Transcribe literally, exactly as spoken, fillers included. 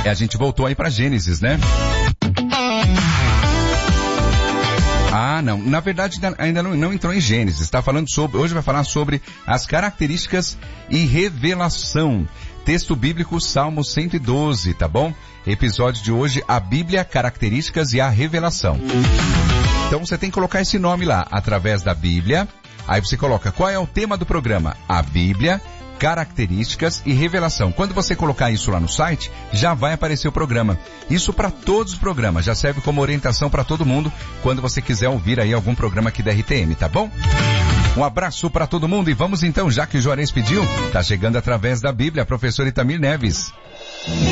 É, a gente voltou aí para Gênesis, né? Ah, não. Na verdade, ainda não, não entrou em Gênesis. Está falando sobre, hoje vai falar sobre as características e revelação. Texto bíblico, Salmo cento e doze, tá bom? Episódio de hoje, a Bíblia, características e a revelação. Então você tem que colocar esse nome lá, através da Bíblia. Aí você coloca, qual é o tema do programa? A Bíblia, características e revelação. Quando você colocar isso lá no site, já vai aparecer o programa. Isso para todos os programas, já serve como orientação para todo mundo, quando você quiser ouvir aí algum programa aqui da R T M, tá bom? Um abraço para todo mundo e vamos então, já que o Juarez pediu, tá chegando através da Bíblia, professor Itamir Neves.